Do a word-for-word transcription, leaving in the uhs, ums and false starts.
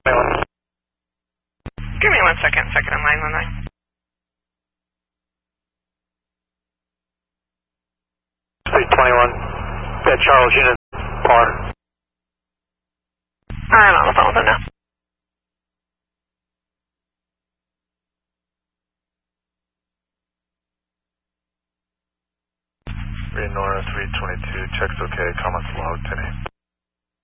Give me one second, second in line, one nine. Speed twenty-one, yeah, Charles, unit, par. I'm on the phone with him now. Three Nora, three twenty-two, checks okay, comments logged, ten eight.